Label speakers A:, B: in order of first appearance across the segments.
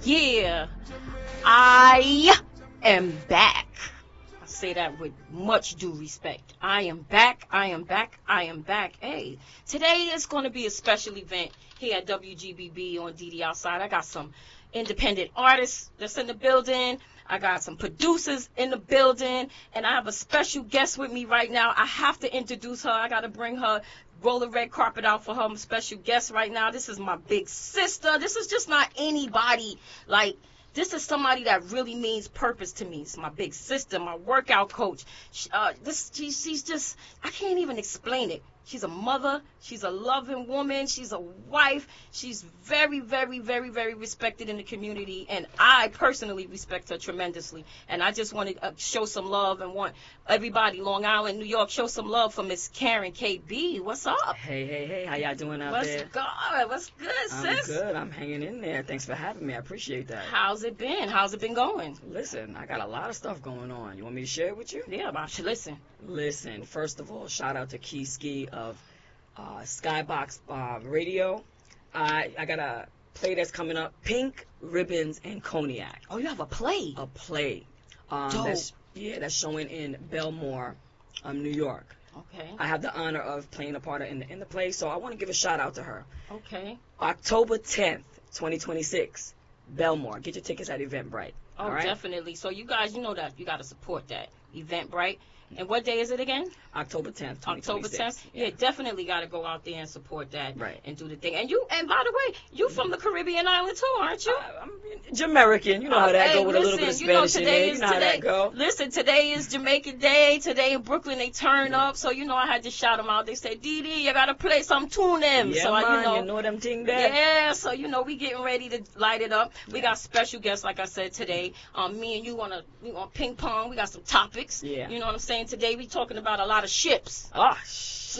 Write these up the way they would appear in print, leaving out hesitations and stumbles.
A: Yeah, I am back. I say that with much due respect. I am back. I am back. I am back. Hey, today is going to be a special event here at WGBB on DD Outside. I got some independent artists that's in the building. I got some producers in the building, and I have a special guest with me right now. I have to introduce her. I got to bring her, roll the red carpet out for her special guest right now. This is my big sister. This is just not anybody. Like, this is somebody that really means purpose to me. It's my big sister, my workout coach. She's just, I can't even explain it. She's a mother. She's a loving woman. She's a wife. She's very, very, very, very respected in the community, and I personally respect her tremendously. And I just want to show some love and want everybody, Long Island, New York, show some love for Miss Karen KB. What's up?
B: Hey, how y'all doing out there?
A: What's good, sis?
B: I'm good. I'm hanging in there. Thanks for having me. I appreciate that.
A: How's it been? How's it been going?
B: Listen, I got a lot of stuff going on. You want me to share it with you?
A: Yeah, I should listen.
B: Listen, first of all, shout out to Key Ski of Skybox Radio. I got a play that's coming up, Pink Ribbons and Cognac.
A: Oh, you have a play?
B: A play.
A: Dope.
B: That's showing in Belmore, New York.
A: Okay.
B: I have the honor of playing a part in the play, so I want to give a shout out to her.
A: Okay.
B: October 10th, 2026, Belmore. Get your tickets at Eventbrite.
A: Oh,
B: all right?
A: Definitely. So you guys, you know that you got to support that Eventbrite. And what day is it again?
B: October 10th, 2026.
A: October 10th? Yeah, definitely got to go out there and support that.
B: Right.
A: And do the thing. And by the way, you from the Caribbean island too, aren't you?
B: I'm Jamaican. You know how that go with a little bit of Spanish in there. You know how that go.
A: Listen, today is Jamaican Day. Today in Brooklyn, they turn up. So, I had to shout them out. They said, Dee, you got to play some tune them.
B: Yeah,
A: so,
B: man, you know them thing there.
A: Yeah, so, we getting ready to light it up. We got special guests, like I said, today. Me and you want to ping pong. We got some topics.
B: Yeah.
A: You know what I'm saying? Today we talking about a lot of ships. Some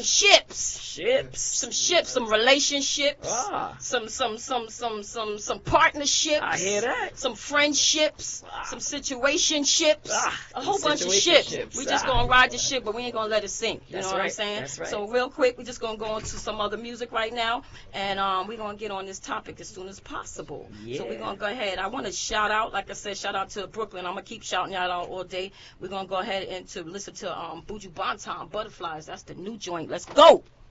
A: ships, some relationships, some partnerships.
B: I hear that.
A: Some friendships, some situationships, a whole bunch of
B: situationships.
A: ships. We just gonna ride the ship, but we ain't gonna let it sink. You
B: That's
A: know what I'm
B: right.
A: saying?
B: That's right.
A: So real quick, we just gonna go into some other music right now, and we're gonna get on this topic as soon as possible.
B: Yeah.
A: So we're gonna go ahead. I want to shout out, like I said, shout out to Brooklyn. I'm gonna keep shouting out all day. We're gonna go ahead and to listen to Buju Banton, Butterflies. That's the new joint. Let's go.